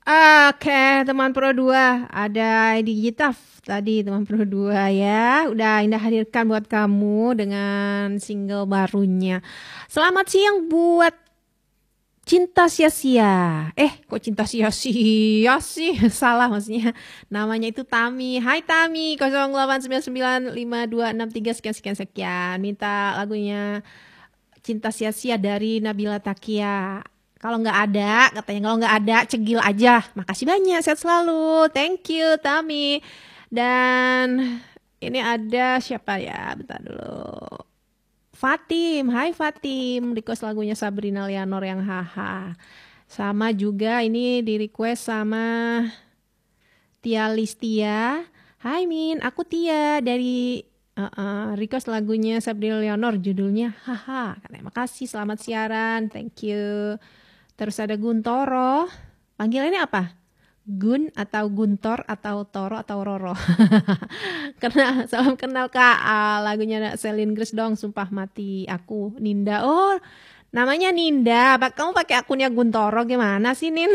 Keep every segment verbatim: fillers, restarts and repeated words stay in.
Oke, teman Pro dua, ada di Gitaf tadi teman Pro dua ya. Udah Indah hadirkan buat kamu dengan single barunya. Selamat siang buat Cinta Sia-sia. Eh, kok Cinta Sia-sia sih? Salah maksudnya. Namanya itu Tami. Hai Tami, nol delapan sembilan sembilan lima dua enam tiga sekian sekian sekian. Minta lagunya Cinta Sia-sia dari Nabila Takia. Kalau nggak ada, katanya kalau nggak ada, cegil aja. Makasih banyak, sehat selalu. Thank you, Tami. Dan ini ada siapa ya? Bentar dulu. Fatim, hai Fatim. Request lagunya Sabrina Leonor yang haha. Sama juga ini di request sama Tia Listia. Hai Min, aku Tia dari uh, uh, request lagunya Sabrina Leonor, judulnya haha. Terima kasih, selamat siaran, thank you. Terus ada Guntoro. Panggilannya apa? Gun atau Guntor atau Toro atau Roro. Karena salam kenal Kak. Ah, lagunya Celine Grace dong, Sumpah Mati Aku. Ninda. Oh, namanya Ninda. Kamu pakai akunnya Guntoro gimana sih, Nin?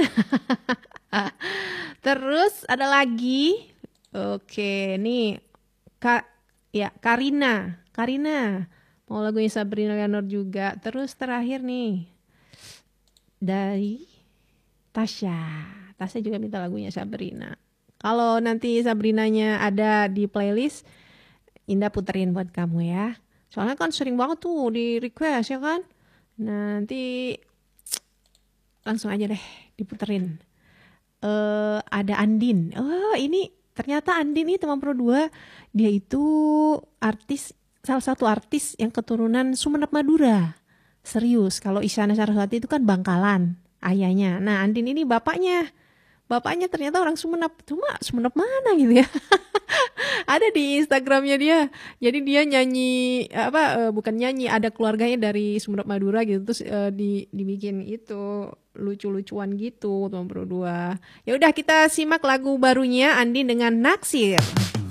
Terus ada lagi. Oke, nih Kak ya, Karina. Karina. Mau lagunya Sabrina Leonor juga. Terus terakhir nih dari Tasya. Tasya juga minta lagunya Sabrina. Kalau nanti Sabrinanya ada di playlist, Indah puterin buat kamu ya. Soalnya kan sering banget tuh di request ya kan. Nanti langsung aja deh diputerin. Uh, ada Andin. Oh ini ternyata Andin ini teman Pro dua. Dia itu artis, salah satu artis yang keturunan Sumeneb Madura. Serius, kalau Isyana Saraswati itu kan Bangkalan ayahnya. Nah Andin ini bapaknya. Bapaknya ternyata orang Sumeneb. Cuma Sumeneb mana gitu ya. Ada di Instagramnya dia. Jadi dia nyanyi, apa, uh, bukan nyanyi, ada keluarganya dari Sumeneb Madura gitu. Terus uh, di, dibikin itu lucu-lucuan gitu, teman Pro dua. Ya udah kita simak lagu barunya Andin dengan Naksir.